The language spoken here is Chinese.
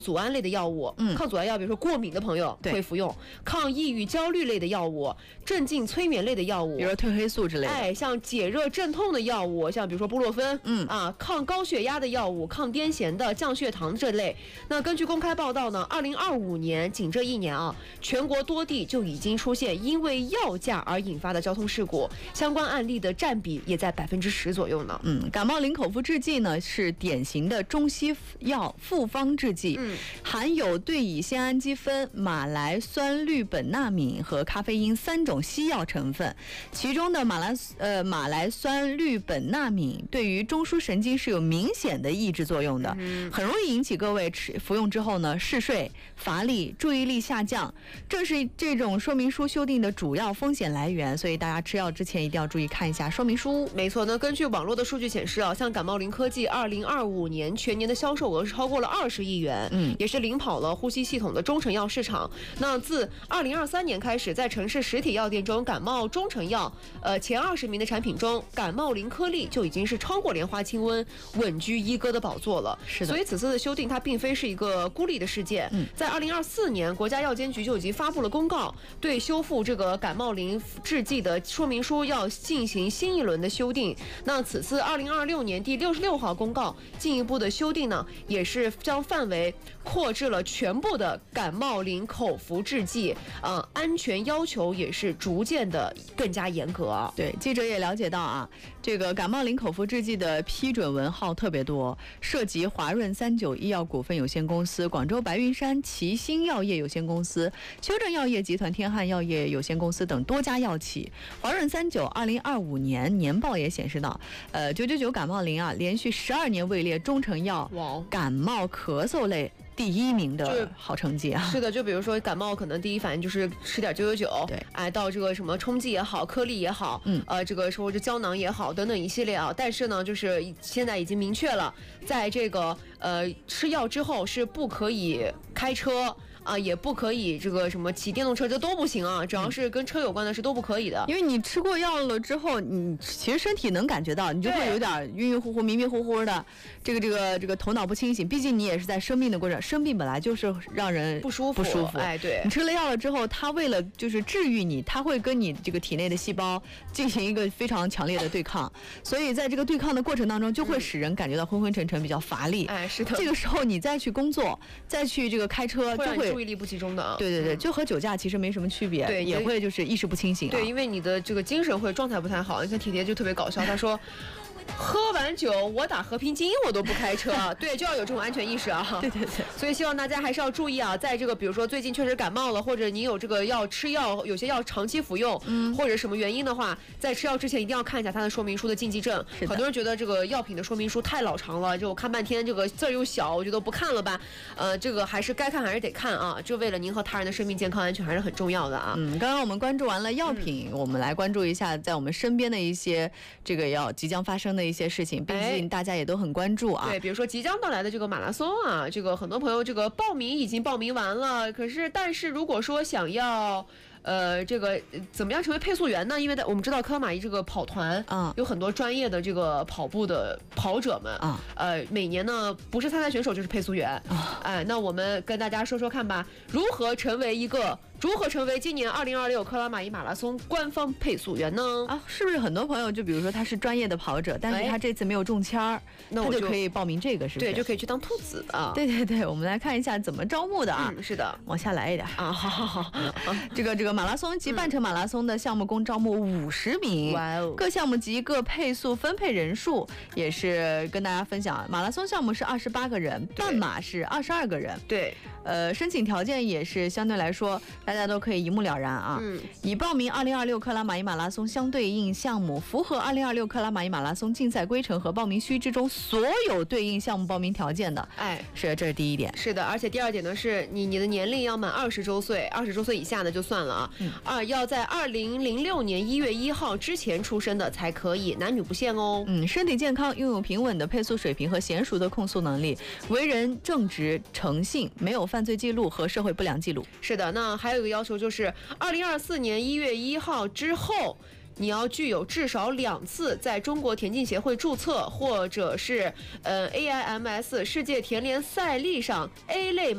组胺类的药物，抗组胺药，比如说过敏的朋友会服用；抗抑郁、焦虑类的药物，镇静、催眠类的药物， 比如说褪黑素之类的。 像解热镇痛的药物，像比如说布洛芬，抗高血压的药物，抗癫痫的、降血糖这类。那根据公开报道呢，2025年仅这一年啊，全国多地就已经出现因为药价而引发的交通事故，相关案例的占比也在10%左右呢。 感冒灵口服制剂呢是典型的中西药复方制剂。含有对乙酰氨基酚、马来酸氯苯那敏和咖啡因3种西药成分，其中的马来酸氯苯那敏对于中枢神经是有明显的抑制作用的，很容易引起各位服用之后呢嗜睡、乏力、注意力下降，这是这种说明书修订的主要风险来源，所以大家吃药之前一定要注意看一下说明书。 没错，那根据网络的数据显示啊，像感冒灵科技2025年全年的销售额是超过了20亿元，也是领跑了呼吸系统的中成药市场。那自2023年开始，在城市实体药店中，感冒中成药前20名的产品中，感冒灵颗粒就已经是超过莲花清瘟，稳居一哥的宝座了。 是的， 所以此次的修订它并非是一个孤立的事件。在2024年，国家药监局就已经发布了公告，对修复这个感冒灵制剂的说明书要进行新一轮的修订。那此次2026年第66号公告进一步的修订呢，也是将范围扩至了全部的感冒灵口服制剂，安全要求也是逐渐的更加严格啊。 对，记者也了解到啊，这个感冒灵口服制剂的批准文号特别多，涉及华润39医药股份有限公司、广州白云山奇星药业有限公司、修正药业集团、天汉药业有限公司等多家药企。华润39 2025年年报也显示到，999感冒灵啊，连续12年位列中成药感冒咳嗽类第1名的好成绩啊！ 是的，就比如说感冒，可能第一反应就是吃点999， 对， 到这个什么冲剂也好，颗粒也好，这个说这胶囊也好，等等一系列啊。但是呢，就是现在已经明确了，在这个吃药之后是不可以开车。也不可以这个什么骑电动车，这都不行啊！只要是跟车有关的是都不可以的。 因为你吃过药了之后，你其实身体能感觉到，你就会有点晕晕乎乎、迷迷糊糊的，这个头脑不清醒。毕竟你也是在生病的过程，生病本来就是让人不舒服。对， 你吃了药了之后，它为了就是治愈你，它会跟你这个体内的细胞进行一个非常强烈的对抗，所以在这个对抗的过程当中，就会使人感觉到昏昏沉沉、比较乏力。 是的。 这个时候你再去工作，再去这个开车，就会注意力不集中的。 对，就和酒驾其实没什么区别， 对， 也会就是意识不清醒。 对，因为你的这个精神会状态不太好。你看铁铁就特别搞笑，他说喝完酒我打和平精英我都不开车。对，就要有这种安全意识啊。 对， 所以希望大家还是要注意啊，在这个比如说最近确实感冒了，或者你有这个要吃药，有些药长期服用，或者什么原因的话，在吃药之前一定要看一下它的说明书的禁忌症。很多人觉得这个药品的说明书太老长了，就我看半天这个字儿又小，我觉得不看了吧。这个还是该看还是得看啊，就为了您和他人的生命健康安全还是很重要的啊。 刚刚我们关注完了药品，我们来关注一下在我们身边的一些这个即将发生的一些事情，毕竟大家也都很关注啊。 对，比如说即将到来的这个马拉松啊，这个很多朋友这个报名已经报名完了，但是如果说想要这个怎么样成为配速员呢？因为我们知道科马伊这个跑团有很多专业的这个跑步的跑者们每年呢不是参赛选手就是配速员那我们跟大家说说看吧，如何成为今年2026克拉玛依马拉松官方配速员呢？ 是不是很多朋友就比如说他是专业的跑者，但是他这次没有中签那他就可以报名这个，是不是？ 对，就可以去当兔子啊。 对，我们来看一下怎么招募的啊。 是的， 往下来一点啊。好。 这个马拉松及半程马拉松的项目共招募50名，各项目及各配速分配人数也是跟大家分享。马拉松项目是28个人，半马是22个人。 对， 申请条件也是相对来说大家都可以一目了然啊。已报名2026克拉玛依马拉松相对应项目，符合2026克拉玛依马拉松竞赛规程和报名须知中所有对应项目报名条件的，这是第一点。 是的，而且第二点呢是你的年龄要满20周岁，20周岁以下的就算了啊。要在2006年1月1号之前出生的才可以，男女不限哦。 身体健康，拥有平稳的配速水平和娴熟的控速能力，为人正直诚信，没有犯罪记录和社会不良记录。 是的，那还有一个要求就是2024年1月1号之后，你要具有至少2次在中国田径协会注册，或者是AIMS 世界田联赛例上 A 类